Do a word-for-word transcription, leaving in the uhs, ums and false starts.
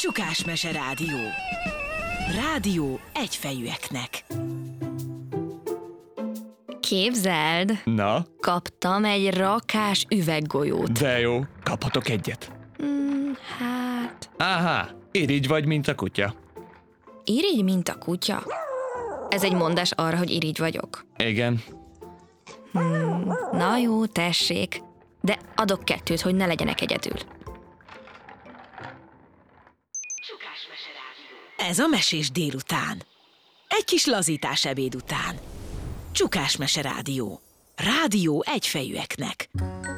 Csukásmese Rádió. Rádió egyfejűeknek. Képzeld, Na, kaptam egy rakás üveggolyót. de jó, kaphatok egyet. Hmm, hát... Áhá, irigy vagy, mint a kutya. Irigy, mint a kutya? Ez egy mondás arra, hogy irigy vagyok. Igen. Na jó, tessék. De adok kettőt, hogy ne legyenek egyedül. Ez a mesés délután. Egy kis lazítás ebéd után. Csukásmese Rádió. Rádió egyfejűeknek.